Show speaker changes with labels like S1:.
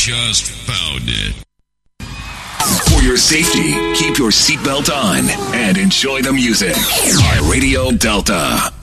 S1: just found it.
S2: For your safety, keep your seatbelt on and enjoy the music. iRadio Delta.